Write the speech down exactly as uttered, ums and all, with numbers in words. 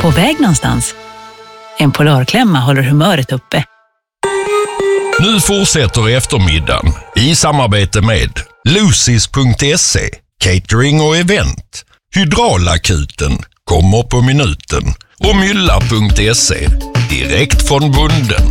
På väg någonstans? En Polarklämma håller humöret uppe. Nu fortsätter eftermiddagen i samarbete med Lucis punkt se, catering och event. Hydraulakuten kommer på minuten och Mylla punkt se, direkt från bunden.